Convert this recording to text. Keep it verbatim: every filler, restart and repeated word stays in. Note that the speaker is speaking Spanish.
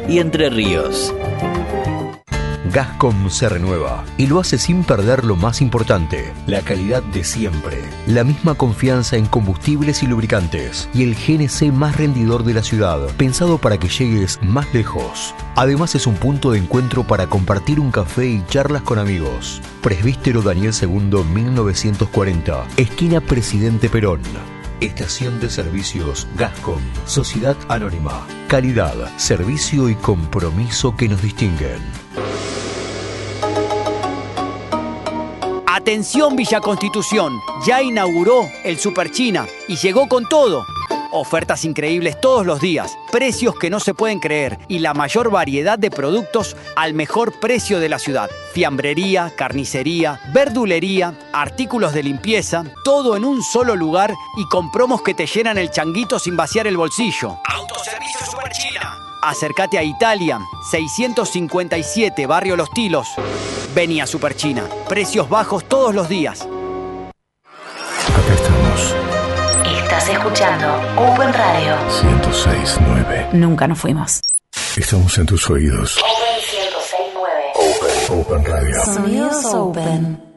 y Entre Ríos. Gascom se renueva y lo hace sin perder lo más importante, la calidad de siempre. La misma confianza en combustibles y lubricantes y el G N C más rendidor de la ciudad, pensado para que llegues más lejos. Además es un punto de encuentro para compartir un café y charlas con amigos. Presbítero Daniel segundo mil novecientos cuarenta, esquina Presidente Perón. Estación de Servicios Gascom, Sociedad Anónima. Calidad, servicio y compromiso que nos distinguen. Atención Villa Constitución, ya inauguró el Super China y llegó con todo. Ofertas increíbles todos los días, precios que no se pueden creer y la mayor variedad de productos al mejor precio de la ciudad. Fiambrería, carnicería, verdulería, artículos de limpieza, todo en un solo lugar y con promos que te llenan el changuito sin vaciar el bolsillo. Autoservicio Super China. Acércate a Italia, seiscientos cincuenta y siete, Barrio Los Tilos. Vení a Super China, precios bajos todos los días. Acá estamos. Estás escuchando Open Radio ciento seis punto nueve. Nunca nos fuimos. Estamos en tus oídos. Open ciento seis punto nueve. Open, Open Radio. Sonidos Open.